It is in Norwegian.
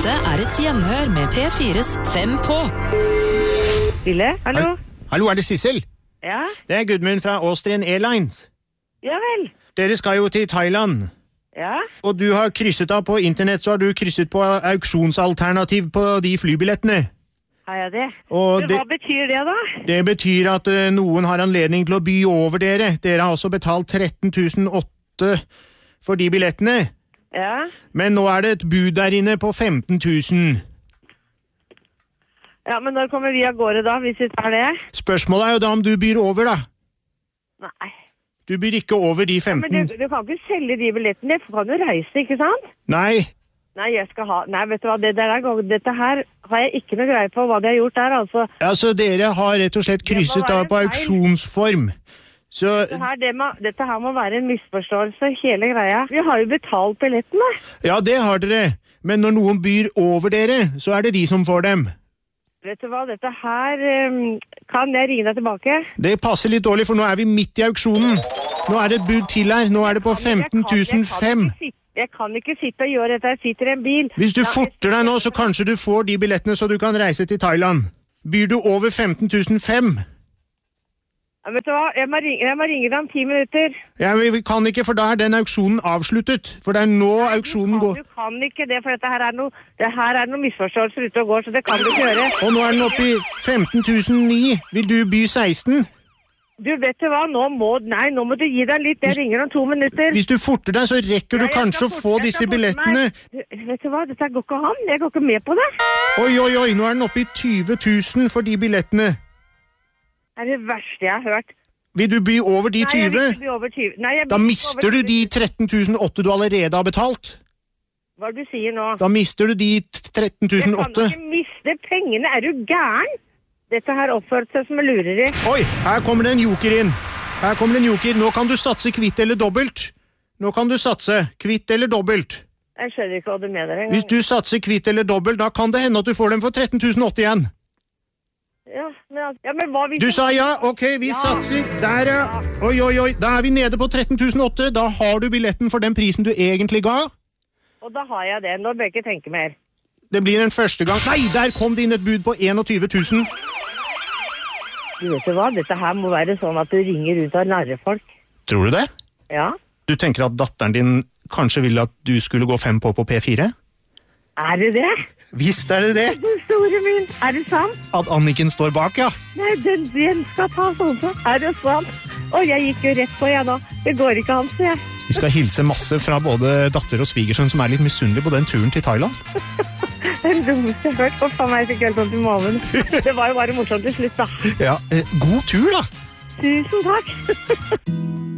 Dette et hjemhør med P4's 5 på. Stille, hallo? Hallo, det Sissel? Ja? Det Gudmund fra Austrian Airlines. Ja vel. Dere skal jo til Thailand. Ja? Og du har krysset av på internett, så har du krysset på auksjonsalternativ på de flybillettene. Har jeg det? Og Men hva betyr det da? Det betyr at noen har anledning til å by over dere. Dere har også betalt 13.800 for de billettene. Ja? Men nå det et bud der inne på 15.000. Ja, men når kommer vi av gårde da, hvis vi tar det? Spørsmålet jo da om du byr over, da. Nei. Du byr ikke over de 15. Men du kan ikke selge de billettene, du kan jo reise, ikke sant? Nei. Nei, jeg skal ha... Nei, vet du hva, dette her har jeg ikke noe greie på hva de har gjort der, altså. Altså, dere har rett og slett krysset av på auksjonsform. Så... Dette her må være en misforståelse, hele greia. Vi har jo betalt billettene. Ja, det har dere. Men når noen byr over dere, så det de som får dem. Vet du hva, dette her... Kan jeg ringe deg tilbake? Det passer litt dårlig, for nå vi midt i auksjonen. Nå det et bud til her. Nå det på 15.500. Jeg kan ikke sitte og gjøre dette. Jeg sitter i en bil. Hvis du forter deg nå, så kanskje du får de billettene så du kan reise til Thailand. Byr du over 15.500? Ja, vet du hva? Jeg må ringe deg om 10 minutter. Ja, men vi kan ikke, for da den auksjonen avsluttet. For det nå auksjonen går. Du kan ikke det, for dette her noe misforståelser ute og går, så det kan du ikke gjøre. Og nå den oppe i 15.009. Vil du by 16? Du, vet du hva? Nå må du gi deg litt. Jeg ringer om 2 minutter. Hvis du forter deg, så rekker du kanskje å få disse billettene. Vet du hva? Dette går ikke an. Jeg går ikke med på det. Oi, nå den oppe i 20.000 for de billettene. Det det verste jeg har hørt. Vil du by over de 20? Nei, jeg vil ikke by over 20. Nei, da mister du de 13.800 du allerede har betalt. Hva du sier nå? Da mister du de 13.800. Jeg kan ikke miste pengene. Du gæren? Dette her oppførte seg som en lureri. Oi, her kommer det en joker inn. Nå kan du satse kvitt eller dobbelt. Kvitt eller dobbelt. Jeg skjønner ikke hva du mener engang. Hvis du satser kvitt eller dobbelt, da kan det hende at du får dem for 13.800 igjen. Ja, men hva hvis... Du sa ja, ok, vi satser. Der, ja. Oi, da vi nede på 13.800. Da har du billetten for den prisen du egentlig ga. Og da har jeg det. Nå bør jeg ikke tenke mer. Det blir en første gang. Nei, der kom det inn et bud på 21.000. Du vet du hva, dette her må være sånn at du ringer ut av narrefolk. Tror du det? Ja. Du tenker at datteren din kanskje ville at du skulle gå 5 på P4? Det det? Visst det det. Du store min, det sant? At Anniken står bak, ja. Nei, den skal ta sånn så. Det sant? Jeg gikk jo rett på, da. Det går ikke an, så jeg. Vi skal hilse masse fra både datter og svigersønn som litt misunnelige på den turen til Thailand. Den dummeste jeg har hørt. Faen meg, jeg fikk helt sånn til maven. Det var jo bare morsomt til slutt, da. Ja, god tur da! Tusen takk.